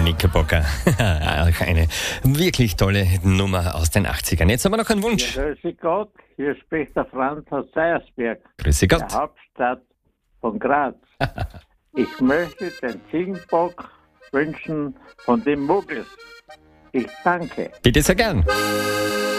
Knickerbocker. Auch eine wirklich tolle Nummer aus den 80ern. Jetzt haben wir noch einen Wunsch. Ja, grüße Gott, hier spricht der Franz aus Seiersberg, Grüße der Gott. Hauptstadt von Graz. Ich möchte den Ziegenbock wünschen von den Muggels. Ich danke. Bitte sehr gern.